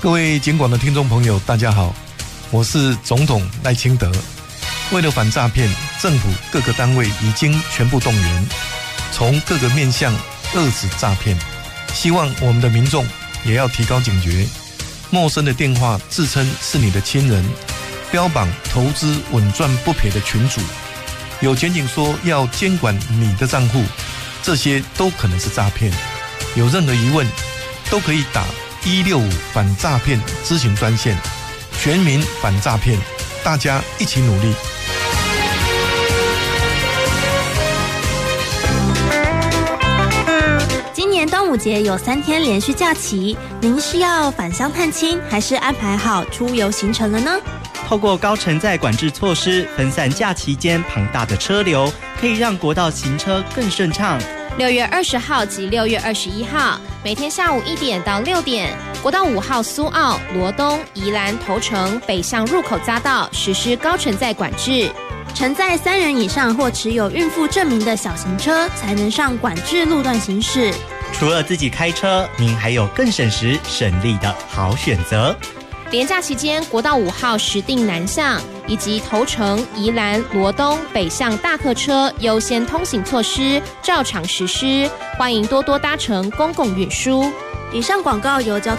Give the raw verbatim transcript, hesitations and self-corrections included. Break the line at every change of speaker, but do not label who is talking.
各位警广的听众朋友，大家好，我是总统赖清德。为了反诈骗，政府各个单位已经全部动员，从各个面向遏止诈骗。希望我们的民众也要提高警觉，陌生的电话自称是你的亲人，标榜投资稳赚不赔的群组，有检警说要监管你的账户，这些都可能是诈骗。有任何疑问，都可以打一六五反诈骗咨询专线，全民反诈骗，大家一起努力。
今年端午节有三天连续假期，您是要返乡探亲，还是安排好出游行程了呢？
透过高承载管制措施，分散假期间庞大的车流，可以让国道行车更顺畅。
六月二十号及六月二十一号，每天下午一点到六点，国道五号苏澳、罗东、宜兰头城北向入口匝道实施高承载管制，
承载三人以上或持有孕妇证明的小型车才能上管制路段行驶。
除了自己开车，您还有更省时省力的好选择。
连假期间，国道五号石碇南向以及头城、宜兰、罗东北向大客车优先通行措施照常实施，欢迎多多搭乘公共运输。
以上广告由交通